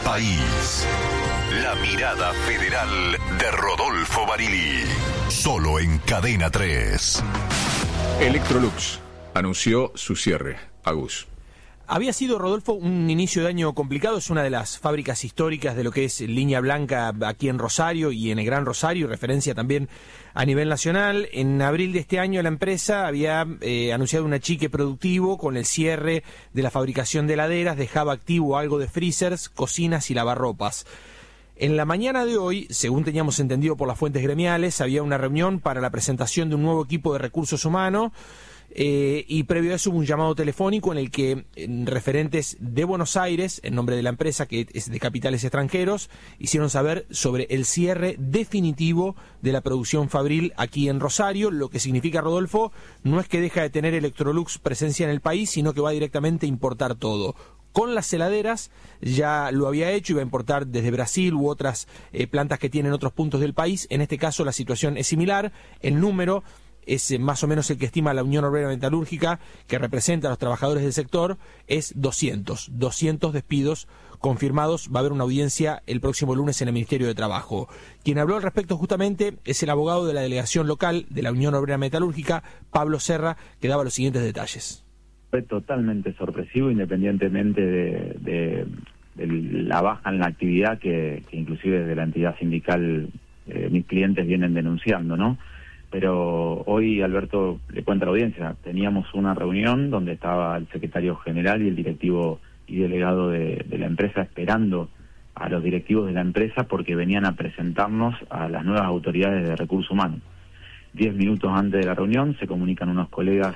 país. La mirada federal de Rodolfo Barili. Solo en Cadena 3. Electrolux anunció su cierre. Agus. Había sido, Rodolfo, un inicio de año complicado. Es una de las fábricas históricas de lo que es línea blanca aquí en Rosario y en el Gran Rosario, referencia también a nivel nacional. En abril de este año la empresa había anunciado un achique productivo con el cierre de la fabricación de heladeras, dejaba activo algo de freezers, cocinas y lavarropas. En la mañana de hoy, según teníamos entendido por las fuentes gremiales, había una reunión para la presentación de un nuevo equipo de recursos humanos. Y previo a eso hubo un llamado telefónico en el que referentes de Buenos Aires, en nombre de la empresa que es de capitales extranjeros, hicieron saber sobre el cierre definitivo de la producción fabril aquí en Rosario. Lo que significa, Rodolfo, no es que deja de tener Electrolux presencia en el país, sino que va directamente a importar todo. Con las heladeras ya lo había hecho, iba a importar desde Brasil u otras plantas que tienen otros puntos del país. En este caso la situación es similar, el número es más o menos el que estima la Unión Obrera Metalúrgica, que representa a los trabajadores del sector, es 200 despidos confirmados. Va a haber una audiencia el próximo lunes en el Ministerio de Trabajo. Quien habló al respecto justamente es el abogado de la delegación local de la Unión Obrera Metalúrgica, Pablo Serra, que daba los siguientes detalles. Fue totalmente sorpresivo, independientemente de la baja en la actividad que inclusive desde la entidad sindical mis clientes vienen denunciando, ¿no? Pero hoy, Alberto, le cuenta a la audiencia, teníamos una reunión donde estaba el secretario general y el directivo y delegado de la empresa esperando a los directivos de la empresa porque venían a presentarnos a las nuevas autoridades de recursos humanos. 10 minutos antes de la reunión se comunican unos colegas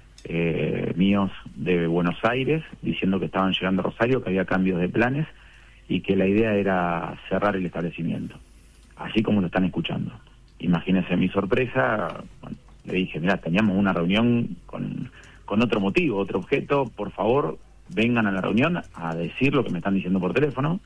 míos de Buenos Aires diciendo que estaban llegando a Rosario, que había cambios de planes y que la idea era cerrar el establecimiento, así como lo están escuchando. Imagínense mi sorpresa, bueno, le dije, mira, teníamos una reunión con otro motivo, otro objeto, por favor, vengan a la reunión a decir lo que me están diciendo por teléfono.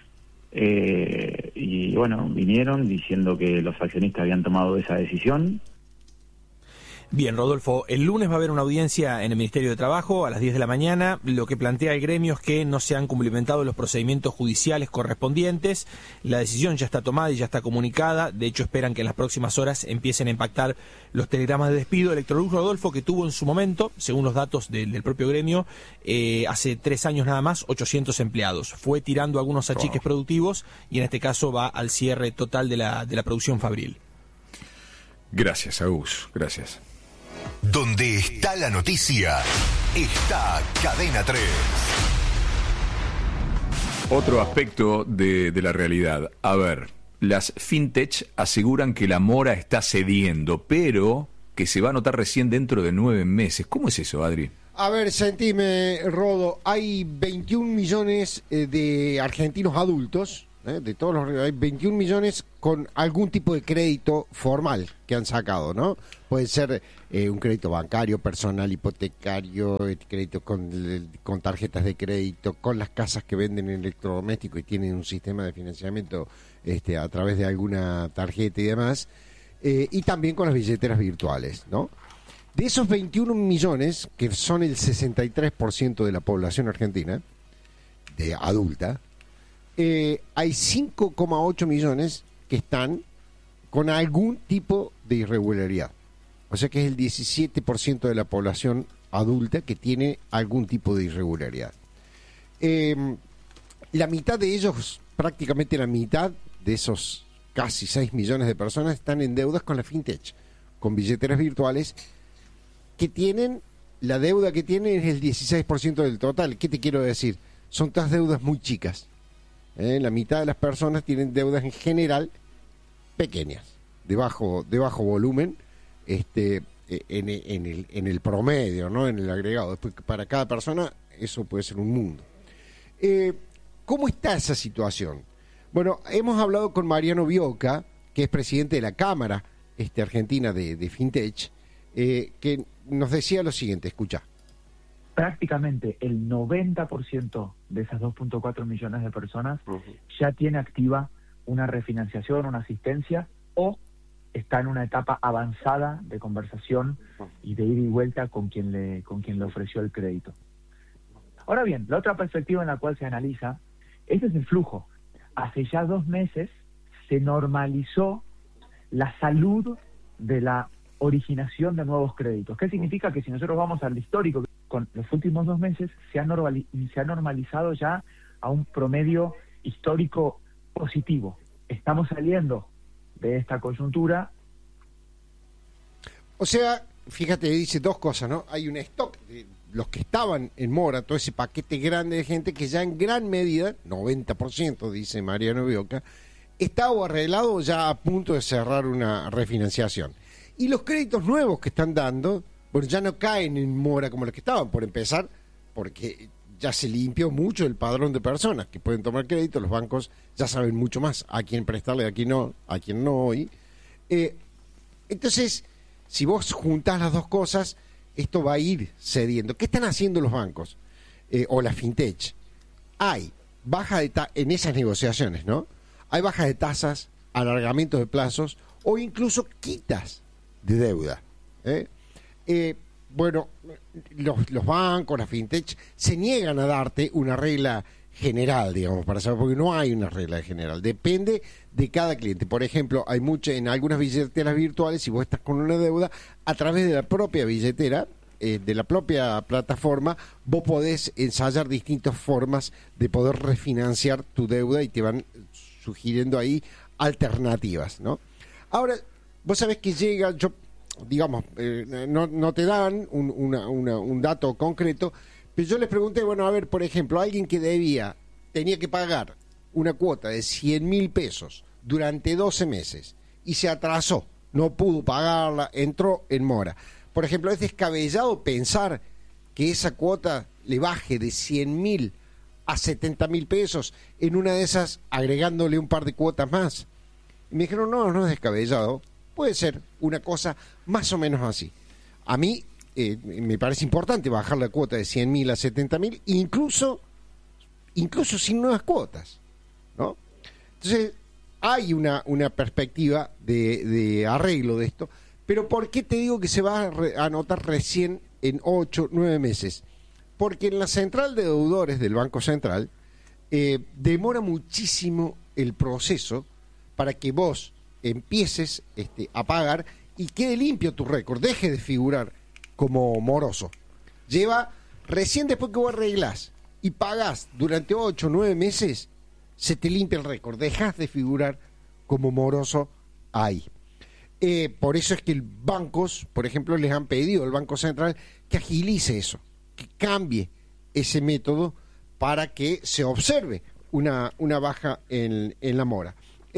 Y bueno, vinieron diciendo que los accionistas habían tomado esa decisión. Bien, Rodolfo, el lunes va a haber una audiencia en el Ministerio de Trabajo a las 10 de la mañana. Lo que plantea el gremio es que no se han cumplimentado los procedimientos judiciales correspondientes. La decisión ya está tomada y ya está comunicada. De hecho, esperan que en las próximas horas empiecen a impactar los telegramas de despido. Electrolux, Rodolfo, que tuvo en su momento, según los datos del propio gremio, hace 3 años nada más, 800 empleados. Fue tirando algunos achiques productivos y en este caso va al cierre total de la producción fabril. Gracias, Agus. Gracias. Donde está la noticia, está Cadena 3. Otro aspecto de la realidad. A ver, las fintech aseguran que la mora está cediendo, pero que se va a notar recién dentro de 9 meses. ¿Cómo es eso, Adri? A ver, sentime, Rodo, hay 21 millones de argentinos adultos, de todos los, hay 21 millones con algún tipo de crédito formal que han sacado, ¿no? Puede ser un crédito bancario, personal, hipotecario, crédito con tarjetas de crédito, con las casas que venden electrodomésticos y tienen un sistema de financiamiento a través de alguna tarjeta y demás, y también con las billeteras virtuales, ¿no? De esos 21 millones, que son el 63% de la población argentina, de adulta, hay 5,8 millones que están con algún tipo de irregularidad. O sea que es el 17% de la población adulta que tiene algún tipo de irregularidad. La mitad de ellos, prácticamente la mitad de esos casi 6 millones de personas están en deudas con la fintech, con billeteras virtuales que tienen, la deuda que tienen es el 16% del total. ¿Qué te quiero decir? Son todas deudas muy chicas. La mitad de las personas tienen deudas en general pequeñas, de bajo volumen, en el promedio, ¿no? En el agregado. Después, para cada persona eso puede ser un mundo. ¿Cómo está esa situación? Bueno, hemos hablado con Mariano Bioca, que es presidente de la Cámara Argentina de Fintech, que nos decía lo siguiente, escucha. Prácticamente el 90% de esas 2.4 millones de personas ya tiene activa una refinanciación, una asistencia, o está en una etapa avanzada de conversación y de ida y vuelta con quien le ofreció el crédito. Ahora bien, la otra perspectiva en la cual se analiza Ese es el flujo. Hace ya 2 meses se normalizó la salud de la originación de nuevos créditos. ¿Qué significa? Que si nosotros vamos al histórico, con los últimos 2 meses se ha normalizado ya a un promedio histórico positivo. Estamos saliendo de esta coyuntura. O sea, fíjate, dice 2 cosas, ¿no? Hay un stock de los que estaban en mora, todo ese paquete grande de gente que ya en gran medida, 90%, dice Mariano Bioca, está o arreglado ya a punto de cerrar una refinanciación. Y los créditos nuevos que están dando, bueno, ya no caen en mora como los que estaban, por empezar, porque ya se limpió mucho el padrón de personas que pueden tomar crédito. Los bancos ya saben mucho más a quién prestarle, a quién no hoy. Entonces, si vos juntás las 2 cosas, esto va a ir cediendo. ¿Qué están haciendo los bancos o la fintech? Hay baja de en esas negociaciones, ¿no? Hay bajas de tasas, alargamientos de plazos o incluso quitas de deuda. Bueno, los bancos, las fintech se niegan a darte una regla general, digamos, para saber, porque no hay una regla general. Depende de cada cliente. Por ejemplo, hay en algunas billeteras virtuales, si vos estás con una deuda, a través de la propia billetera, de la propia plataforma, vos podés ensayar distintas formas de poder refinanciar tu deuda y te van sugiriendo ahí alternativas, ¿no? Ahora, vos sabés que llega, digamos, no te dan un dato concreto, pero yo les pregunté, bueno, a ver, por ejemplo, alguien que tenía que pagar una cuota de 100.000 pesos durante 12 meses y se atrasó, no pudo pagarla, entró en mora. Por ejemplo, ¿es descabellado pensar que esa cuota le baje de 100.000 a 70.000 pesos, en una de esas agregándole un par de cuotas más? Y me dijeron, no es descabellado, puede ser una cosa más o menos así. A mí me parece importante bajar la cuota de 100.000 a 70.000, incluso sin nuevas cuotas, ¿no? Entonces, hay una perspectiva de arreglo de esto, pero ¿por qué te digo que se va a anotar recién en 8, 9 meses? Porque en la central de deudores del Banco Central demora muchísimo el proceso para que vos empieces a pagar y quede limpio tu récord, deje de figurar como moroso. Recién después que vos arreglás y pagás durante 8 o 9 meses, se te limpia el récord, dejás de figurar como moroso ahí. Por eso es que los bancos, por ejemplo, les han pedido al Banco Central que agilice eso, que cambie ese método para que se observe una baja en la mora.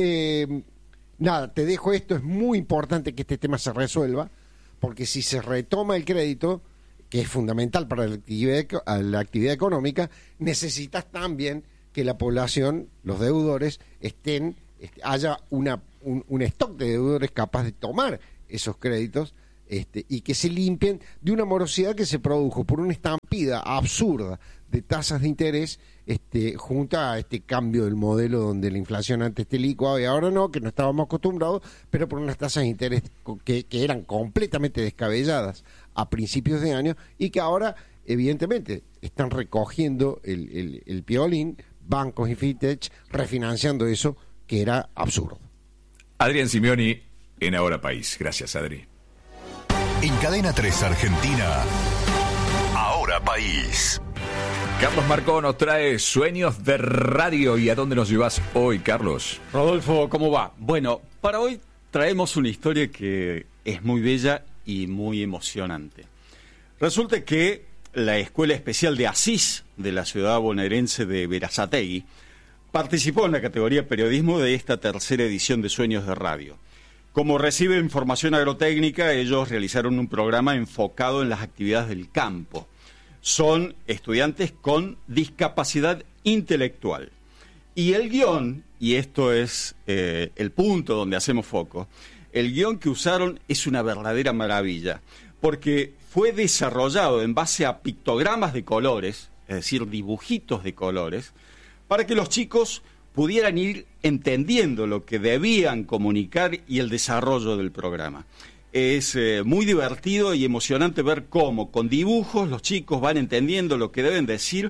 Nada, te dejo esto, es muy importante que este tema se resuelva, porque si se retoma el crédito, que es fundamental para la actividad económica, necesitas también que la población, los deudores, haya un stock de deudores capaz de tomar esos créditos y que se limpien de una morosidad que se produjo por una estampida absurda de tasas de interés junto a este cambio del modelo donde la inflación antes te licuaba y ahora no, que no estábamos acostumbrados, pero por unas tasas de interés que eran completamente descabelladas a principios de año y que ahora evidentemente están recogiendo el piolín, bancos y fintech refinanciando eso que era absurdo. Adrián Simeoni en Ahora País. Gracias, Adri. En Cadena 3 Argentina, Ahora País. Carlos Marcó nos trae Sueños de Radio. ¿Y a dónde nos llevas hoy, Carlos? Rodolfo, ¿cómo va? Bueno, para hoy traemos una historia que es muy bella y muy emocionante. Resulta que la Escuela Especial de Asís de la ciudad bonaerense de Berazategui participó en la categoría Periodismo de esta tercera edición de Sueños de Radio. Como reciben formación agrotécnica, ellos realizaron un programa enfocado en las actividades del campo. Son estudiantes con discapacidad intelectual. Y el guión, y esto es el punto donde hacemos foco, el guión que usaron es una verdadera maravilla, porque fue desarrollado en base a pictogramas de colores, es decir, dibujitos de colores, para que los chicos pudieran ir entendiendo lo que debían comunicar y el desarrollo del programa. Es muy divertido y emocionante ver cómo con dibujos los chicos van entendiendo lo que deben decir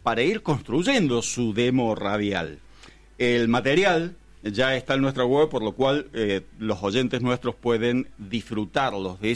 para ir construyendo su demo radial. El material ya está en nuestra web, por lo cual los oyentes nuestros pueden disfrutarlos de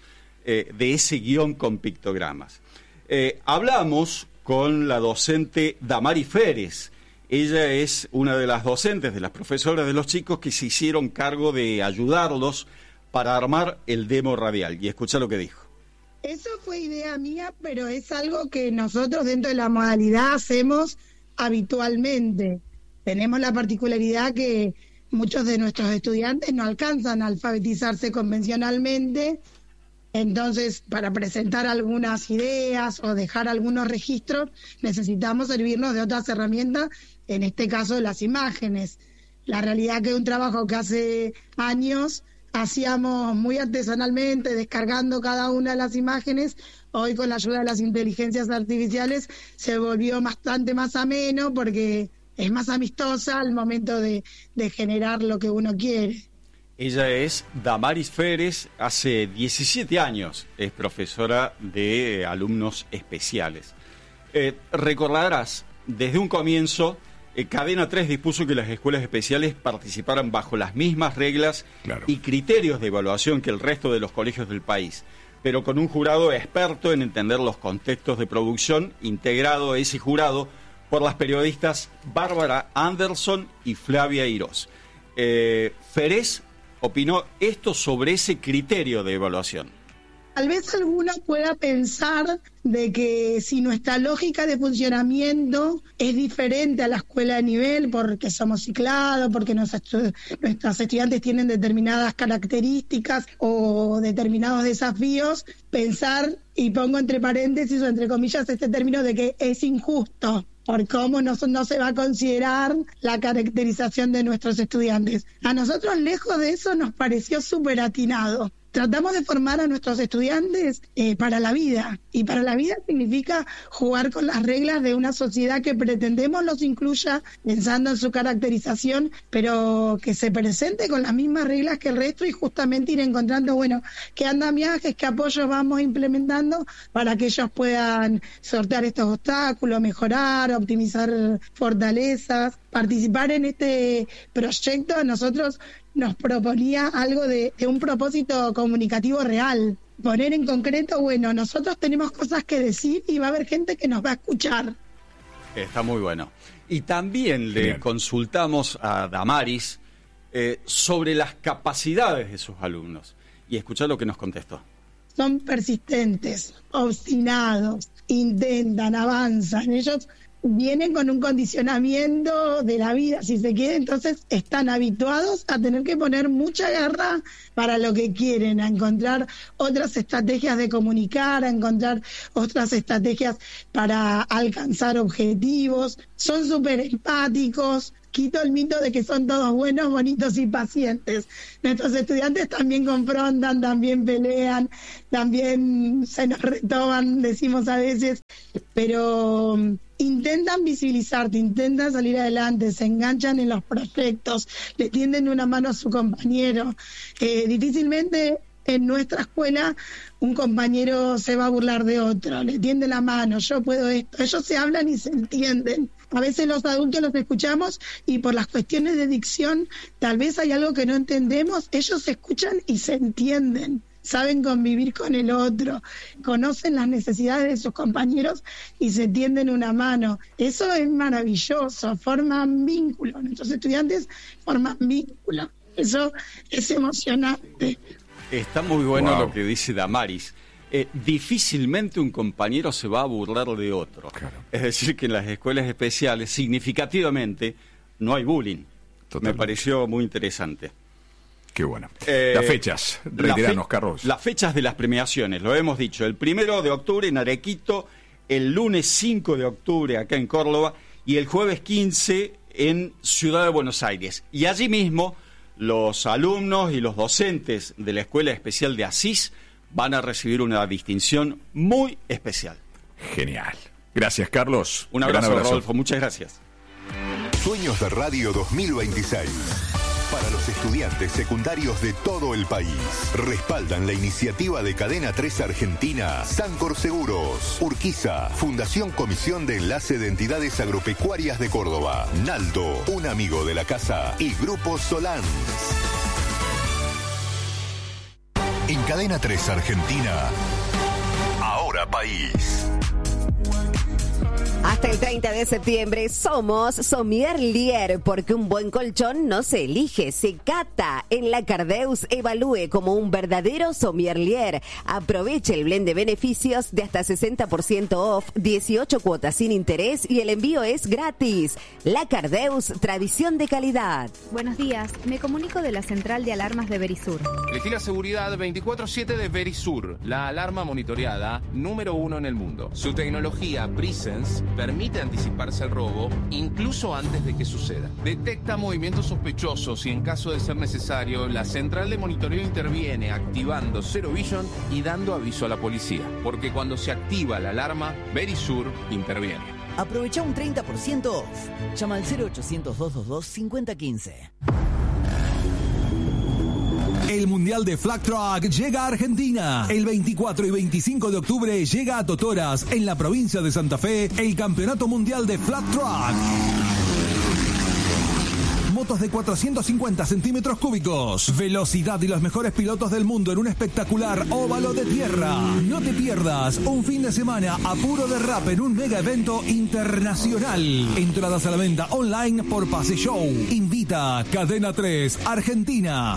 ese guión con pictogramas. Hablamos con la docente Damaris Férez. Ella es una de las docentes, de las profesoras de los chicos que se hicieron cargo de ayudarlos para armar el demo radial. Y escucha lo que dijo. Eso fue idea mía, pero es algo que nosotros dentro de la modalidad hacemos habitualmente. Tenemos la particularidad que muchos de nuestros estudiantes no alcanzan a alfabetizarse convencionalmente, entonces para presentar algunas ideas o dejar algunos registros necesitamos servirnos de otras herramientas, en este caso las imágenes. La realidad que es un trabajo que hace años hacíamos muy artesanalmente, descargando cada una de las imágenes. Hoy con la ayuda de las inteligencias artificiales se volvió bastante más ameno porque es más amistosa al momento de generar lo que uno quiere. Ella es Damaris Férez, hace 17 años es profesora de alumnos especiales. Recordarás, desde un comienzo, Cadena 3 dispuso que las escuelas especiales participaran bajo las mismas reglas y criterios de evaluación que el resto de los colegios del país, pero con un jurado experto en entender los contextos de producción, integrado ese jurado por las periodistas Bárbara Anderson y Flavia Irós. Férez opinó esto sobre ese criterio de evaluación. Tal vez alguno pueda pensar de que si nuestra lógica de funcionamiento es diferente a la escuela de nivel porque somos ciclados, porque nuestros estudiantes tienen determinadas características o determinados desafíos, pensar, y pongo entre paréntesis o entre comillas este término, de que es injusto por cómo no se va a considerar la caracterización de nuestros estudiantes. A nosotros, lejos de eso, nos pareció súper atinado. Tratamos de formar a nuestros estudiantes para la vida, y para la vida significa jugar con las reglas de una sociedad que pretendemos los incluya pensando en su caracterización, pero que se presente con las mismas reglas que el resto y justamente ir encontrando, bueno, qué andamiajes, qué apoyos vamos implementando para que ellos puedan sortear estos obstáculos, mejorar, optimizar fortalezas. Participar en este proyecto a nosotros nos proponía algo de un propósito comunicativo real. Poner en concreto, bueno, nosotros tenemos cosas que decir y va a haber gente que nos va a escuchar. Está muy bueno. Y también le consultamos a Damaris sobre las capacidades de sus alumnos. Y escuchá lo que nos contestó. Son persistentes, obstinados, intentan, avanzan. Ellos vienen con un condicionamiento de la vida, si se quiere, entonces están habituados a tener que poner mucha garra para lo que quieren, a encontrar otras estrategias de comunicar, a encontrar otras estrategias para alcanzar objetivos. Son súper empáticos. Quito el mito de que son todos buenos, bonitos y pacientes. Nuestros estudiantes también confrontan, también pelean, también se nos retoman, decimos a veces, pero intentan visibilizarte, intentan salir adelante, se enganchan en los proyectos, le tienden una mano a su compañero. Difícilmente en nuestra escuela un compañero se va a burlar de otro, le tiende la mano, yo puedo esto. Ellos se hablan y se entienden. A veces los adultos los escuchamos y por las cuestiones de dicción tal vez hay algo que no entendemos, ellos se escuchan y se entienden. Saben convivir con el otro, conocen las necesidades de sus compañeros y se tienden una mano. Eso es maravilloso, forman vínculos. Nuestros estudiantes forman vínculos. Eso es emocionante. Está muy bueno lo que dice Damaris. Difícilmente un compañero se va a burlar de otro. Claro. Es decir, que en las escuelas especiales, significativamente, no hay bullying. Totalmente. Me pareció muy interesante. Qué bueno. Las fechas, retiranos, Carlos. Las fechas de las premiaciones, lo hemos dicho. El 1 de octubre en Arequito, el lunes 5 de octubre acá en Córdoba y el jueves 15 en Ciudad de Buenos Aires. Y allí mismo, los alumnos y los docentes de la Escuela Especial de Asís van a recibir una distinción muy especial. Genial. Gracias, Carlos. Un abrazo, Rodolfo. Muchas gracias. Sueños de Radio 2026. para los estudiantes secundarios de todo el país. Respaldan la iniciativa de Cadena 3 Argentina, Sancor Seguros, Urquiza, Fundación Comisión de Enlace de Entidades Agropecuarias de Córdoba, Naldo, un amigo de la casa y Grupo Solans. En Cadena 3 Argentina, Ahora País. Hasta el 30 de septiembre somos Sommelier, porque un buen colchón no se elige, se cata. En la Cardeus evalúe como un verdadero sommelier. Aproveche el blend de beneficios de hasta 60% off, 18 cuotas sin interés y el envío es gratis. La Cardeus, tradición de calidad. Buenos días, me comunico de la central de alarmas de Verisur. Elegí la seguridad 24/7 de Verisur, la alarma monitoreada número 1 en el mundo. Su tecnología Presence permite anticiparse al robo incluso antes de que suceda. Detecta movimientos sospechosos y en caso de ser necesario, la central de monitoreo interviene activando Zero Vision y dando aviso a la policía. Porque cuando se activa la alarma, Verisur interviene. Aprovecha un 30% off. Llama al 0800-222-5015. El Mundial de Flag Truck llega a Argentina. El 24 y 25 de octubre llega a Totoras, en la provincia de Santa Fe, el Campeonato Mundial de Flag Truck. Motos de 450 centímetros cúbicos, velocidad y los mejores pilotos del mundo en un espectacular óvalo de tierra. No te pierdas un fin de semana a puro derrape en un mega evento internacional. Entradas a la venta online por Pase Show. Invita Cadena 3 Argentina.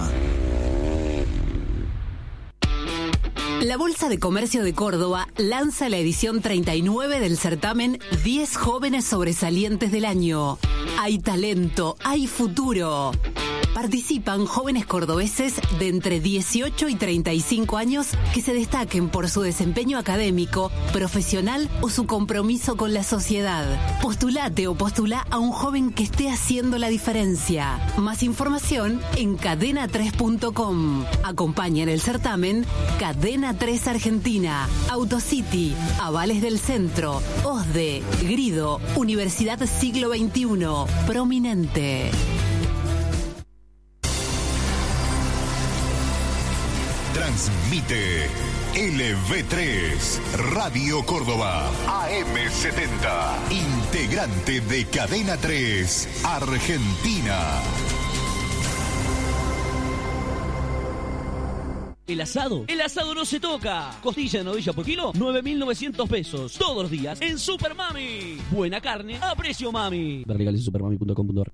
La Bolsa de Comercio de Córdoba lanza la edición 39 del certamen 10 jóvenes sobresalientes del año. Hay talento, hay futuro. Participan jóvenes cordobeses de entre 18 y 35 años que se destaquen por su desempeño académico, profesional o su compromiso con la sociedad. Postulate o postula a un joven que esté haciendo la diferencia. Más información en cadena3.com. Acompaña en el certamen Cadena 3 Argentina, Autocity, Avales del Centro, OSDE, Grido, Universidad Siglo XXI, Prominente. Transmite LV3, Radio Córdoba, AM70, integrante de Cadena 3, Argentina. El asado no se toca. Costilla de novilla por kilo, 9.900 pesos. Todos los días en Super Mami. Buena carne a precio mami. Ver legales en supermami.com.ar.